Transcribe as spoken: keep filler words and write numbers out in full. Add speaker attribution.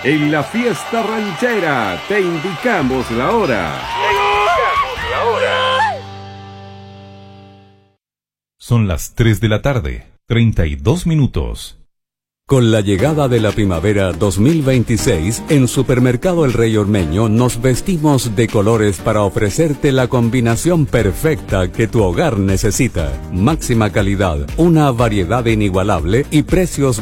Speaker 1: En la fiesta ranchera te indicamos la hora. Te indicamos la hora.
Speaker 2: Son las tres de la tarde, treinta y dos minutos.
Speaker 3: Con la llegada de la primavera dos mil veintiséis, en Supermercado El Rey Ormeño nos vestimos de colores para ofrecerte la combinación perfecta que tu hogar necesita. Máxima calidad, una variedad inigualable y precios